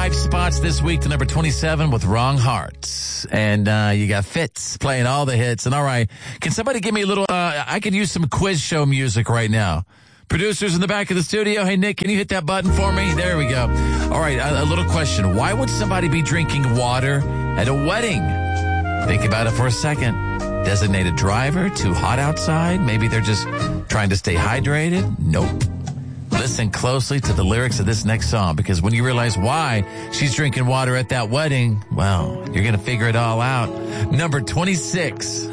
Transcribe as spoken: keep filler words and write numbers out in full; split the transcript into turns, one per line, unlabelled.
five spots this week to number twenty-seven with Wrong Hearts. And uh, you got Fitz playing all the hits. And all right, can somebody give me a little, uh, I could use some quiz show music right now. Producers in the back of the studio, hey, Nick, can you hit that button for me? There we go. All right, a, a little question. Why would somebody be drinking water at a wedding? Think about it for a second. Designated driver, too hot outside? Maybe they're just trying to stay hydrated? Nope. Listen closely to the lyrics of this next song, because when you realize why she's drinking water at that wedding, well, you're going to figure it all out. Number twenty-six.